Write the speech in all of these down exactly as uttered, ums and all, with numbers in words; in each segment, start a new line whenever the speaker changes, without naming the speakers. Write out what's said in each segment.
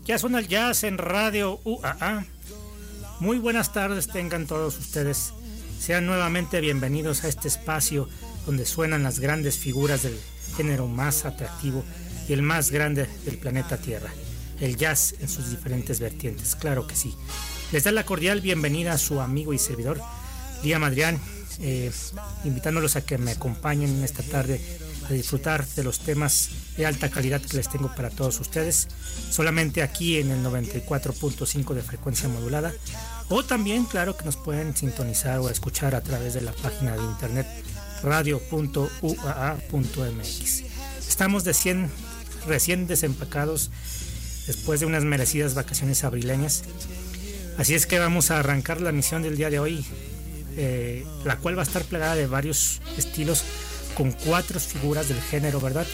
Ya suena el jazz en Radio U A A. Muy buenas tardes tengan todos ustedes. Sean nuevamente bienvenidos a este espacio donde suenan las grandes figuras del género más atractivo y el más grande del planeta Tierra, el jazz en sus diferentes vertientes, claro que sí. Les da la cordial bienvenida a su amigo y servidor, Liam Adrián, eh, invitándolos a que me acompañen en esta tarde a disfrutar de los temas de alta calidad que les tengo para todos ustedes, solamente aquí en el noventa y cuatro punto cinco de frecuencia modulada, o también, claro, que nos pueden sintonizar o escuchar a través de la página de internet radio punto u a a punto m x. Estamos de cien, recién desempacados después de unas merecidas vacaciones abrileñas, así es que vamos a arrancar la misión del día de hoy, eh, la cual va a estar plagada de varios estilos con cuatro figuras del género, ¿verdad?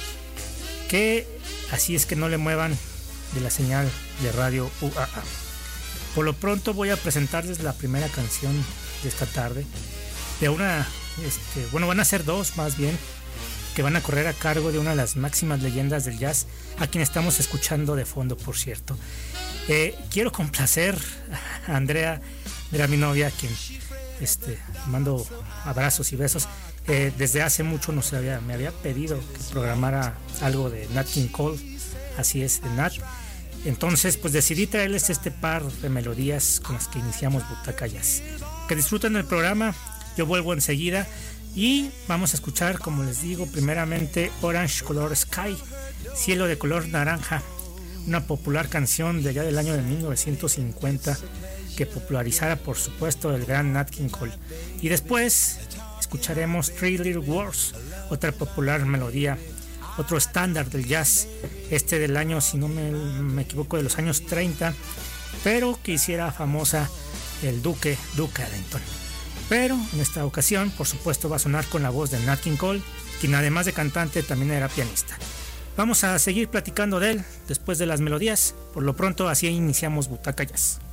Que así es que no le muevan de la señal de Radio U A A. Por lo pronto voy a presentarles la primera canción de esta tarde, de una, este, bueno, van a ser dos más bien, que van a correr a cargo de una de las máximas leyendas del jazz, a quien estamos escuchando de fondo, por cierto. Eh, quiero complacer a Andrea, era mi novia, a quien este, mando abrazos y besos. Eh, desde hace mucho nos había, me había pedido que programara algo de Nat King Cole, así es, de Nat. Entonces pues decidí traerles este par de melodías con las que iniciamos Butaca Jazz. Que disfruten el programa, yo vuelvo enseguida y vamos a escuchar, como les digo, primeramente Orange Color Sky, cielo de color naranja, una popular canción de allá del año de mil novecientos cincuenta que popularizara por supuesto el gran Nat King Cole. Y después escucharemos Three Little Words, otra popular melodía, otro estándar del jazz, este del año, si no me, me equivoco, de los años treinta, pero que hiciera famosa el Duke, Duke Ellington. Pero en esta ocasión, por supuesto, va a sonar con la voz de Nat King Cole, quien además de cantante también era pianista. Vamos a seguir platicando de él después de las melodías. Por lo pronto, así iniciamos Butaca Jazz.